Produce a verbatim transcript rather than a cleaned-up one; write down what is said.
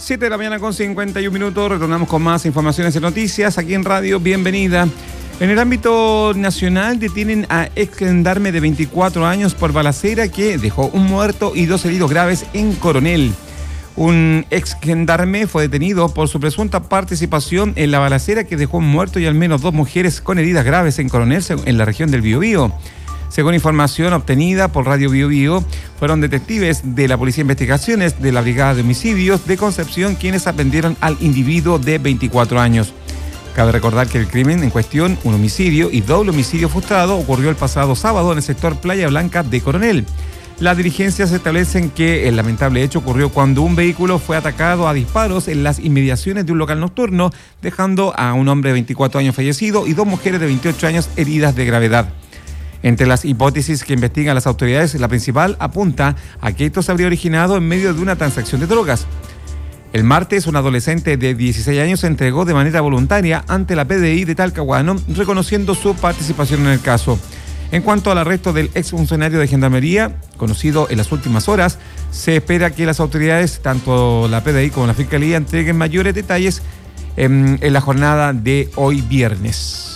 siete de la mañana con cincuenta y un minutos, retornamos con más informaciones y noticias aquí en Radio Bienvenida. En el ámbito nacional detienen a ex gendarme de veinticuatro años por balacera que dejó un muerto y dos heridos graves en Coronel. Un ex gendarme fue detenido por su presunta participación en la balacera que dejó un muerto y al menos dos mujeres con heridas graves en Coronel, en la región del Biobío. Según información obtenida por Radio Biobío, fueron detectives de la Policía de Investigaciones de la Brigada de Homicidios de Concepción quienes aprendieron al individuo de veinticuatro años. Cabe recordar que el crimen en cuestión, un homicidio y doble homicidio frustrado, ocurrió el pasado sábado en el sector Playa Blanca de Coronel. Las diligencias establecen que el lamentable hecho ocurrió cuando un vehículo fue atacado a disparos en las inmediaciones de un local nocturno, dejando a un hombre de veinticuatro años fallecido y dos mujeres de veintiocho años heridas de gravedad. Entre las hipótesis que investigan las autoridades, la principal apunta a que esto se habría originado en medio de una transacción de drogas. El martes, un adolescente de dieciséis años se entregó de manera voluntaria ante la P D I de Talcahuano, reconociendo su participación en el caso. En cuanto al arresto del exfuncionario de Gendarmería, conocido en las últimas horas, se espera que las autoridades, tanto la P D I como la Fiscalía, entreguen mayores detalles en, en la jornada de hoy viernes.